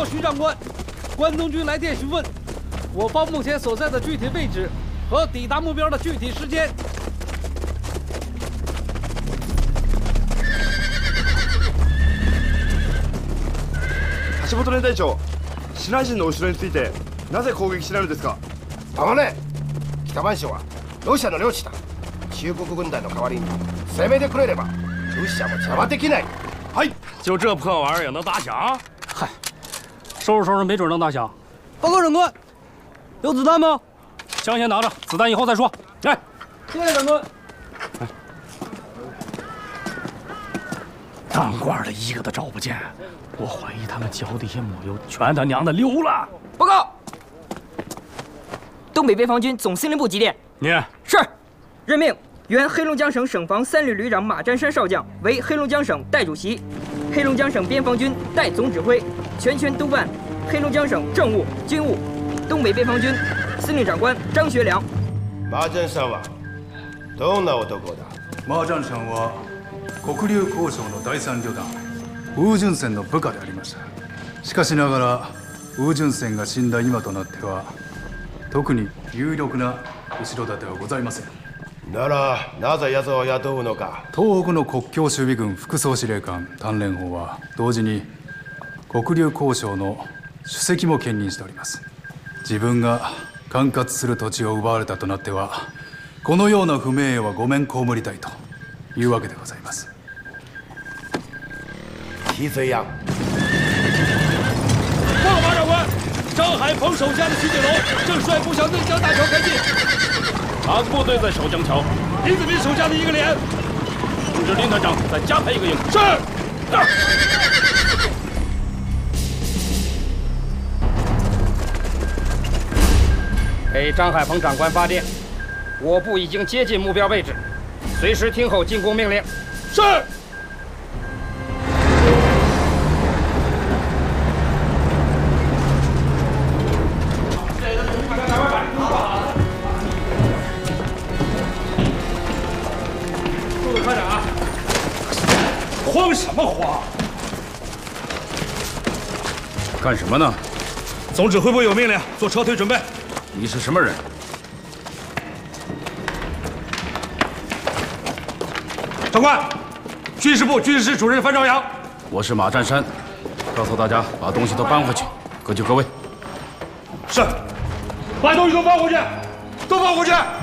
徐长官，关东军来电询问，我方目前所在的具体位置和抵达目标的具体时间。 橋本連隊長、シナ人の後ろについてなぜ攻撃しないのですか。 あのね、北番省はロシアの領地だ。中国軍隊の代わりに攻めてくれればロシアも邪魔できない。 嗨，就这破玩意儿也能打响？ 嗨，收拾收拾，没准能打响。报告长官，有子弹吗？ 枪先拿着，子弹以后再说。来， 谢谢长官。 当官的一个都找不见，我怀疑他们脚底下抹油，全他娘的溜了。 报告，东北边防军总司令部急电。 你是，任命原黑龙江省省防3旅旅长马占山少将为黑龙江省代主席，黑龙江省边防军代总指挥，全权督办黑龙江省政务、军务。东北边防军司令长官张学良。 マージャンさんはどんな男だ。 マージャンさんは黒竜交渉の第3旅団ウージュンセンの部下でありました。しかしながらウージュンセンが死んだ今となっては特に有力な後ろ盾はございません。 ならなぜ奴を雇うのか。 東北の国境守備軍副総司令官鍛錬法は同時に黒竜交渉の主席も兼任しております。自分が管轄する土地を奪われたとなってはこのような不名誉はご免被りたいというわけでございます。 提这样。 报告马长官，张海鹏手下的徐锦龙正率部向内江大桥开进。 哪个部队在守江桥？ 林子斌手下的一个连。 通知林团长再加派一个营。 是。 给张海鹏长官发电，我部已经接近目标位置，随时听候进攻命令。 是。速度快点啊！ 慌什么慌？干什么呢？ 总指挥部有命令，做撤退准备。 你是什么人？ 长官，军事部军事主任范朝阳。 我是马占山，告诉大家把东西都搬回去。各就各位。 是，把东西都搬回去，都搬回去。